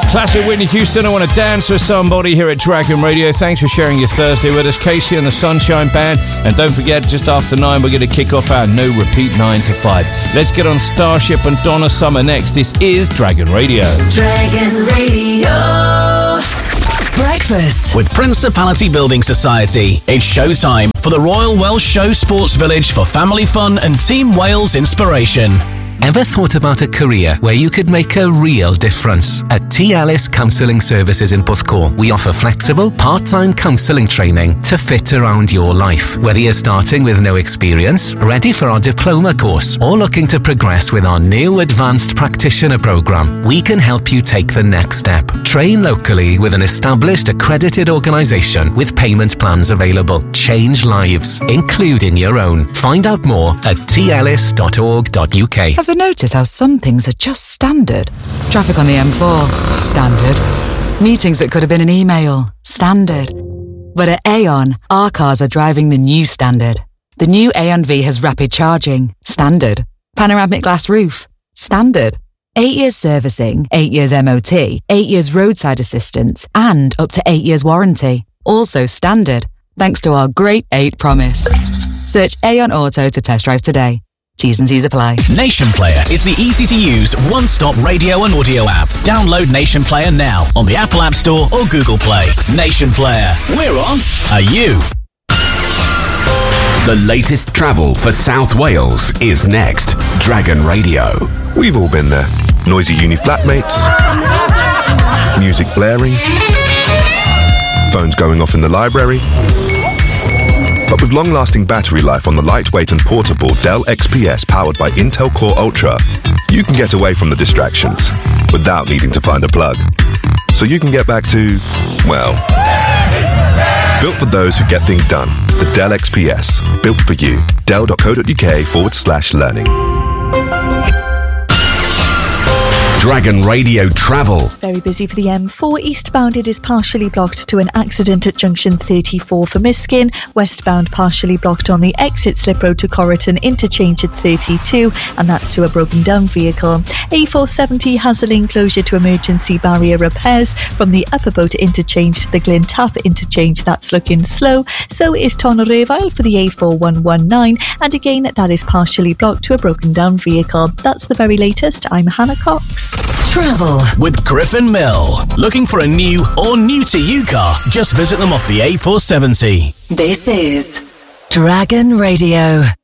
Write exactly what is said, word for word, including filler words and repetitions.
Classic Whitney Houston, I Want to Dance With Somebody here at Dragon Radio. Thanks for sharing your Thursday with us. Casey and the Sunshine Band. And don't forget, just after nine, we're going to kick off our no repeat nine to five. Let's get on Starship and Donna Summer next. This is Dragon Radio. Dragon Radio. Breakfast with Principality Building Society. It's showtime for the Royal Welsh Show Sports Village for family fun and Team Wales inspiration. Ever thought about a career where you could make a real difference? At T. Ellis Counselling Services in Porthcawl, we offer flexible, part-time counselling training to fit around your life. Whether you're starting with no experience, ready for our diploma course, or looking to progress with our new Advanced Practitioner program, we can help you take the next step. Train locally with an established accredited organisation with payment plans available. Change lives, including your own. Find out more at t ellis dot org dot u k. Ever notice how some things are just standard? Traffic on the M four, standard. Meetings that could have been an email, standard. But at Aon, our cars are driving the new standard. The new Aon V has rapid charging, standard. Panoramic glass roof, standard. Eight years servicing, eight years M O T, eight years roadside assistance, and up to eight years warranty. Also standard, thanks to our Great eight promise. Search Aon Auto to test drive today. T's and C's apply. Nation Player is the easy-to-use, one-stop radio and audio app. Download Nation Player now on the Apple App Store or Google Play. Nation Player. We're on. Are you? The latest travel for South Wales is next. Dragon Radio. We've all been there. Noisy uni flatmates. Music blaring. Phones going off in the library. But with long-lasting battery life on the lightweight and portable Dell X P S powered by Intel Core Ultra, you can get away from the distractions without needing to find a plug. So you can get back to, well, built for those who get things done. The Dell X P S. Built for you. dell dot co dot u k forward slash learning. Dragon Radio Travel. Very busy for the M four. Eastbound, it is partially blocked to an accident at junction thirty-four for Miskin. Westbound, partially blocked on the exit slip road to Corriton interchange at thirty-two, and that's to a broken down vehicle. A four seventy has a lane closure to emergency barrier repairs from the upper boat interchange to the Glentough interchange. That's looking slow. So is Tonnerevail for the A four one one nine, and again, that is partially blocked to a broken down vehicle. That's the very latest. I'm Hannah Cox. Travel with Griffin Mill. Looking for a new or new to you car? Just visit them off the A four seventy. This is Dragon Radio.